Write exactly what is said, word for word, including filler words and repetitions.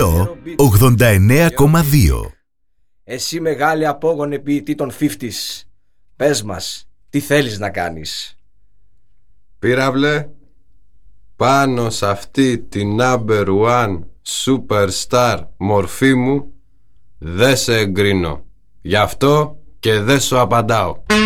ογδόντα εννέα κόμμα δύο. Εσύ μεγάλη απόγονε ποιητή των πενήντα, πες μας, τι θέλεις να κάνεις? Πύραυλε, πάνω σε αυτή την number one superstar μορφή μου δεν σε εγκρίνω. Γι' αυτό και δεν σου απαντάω.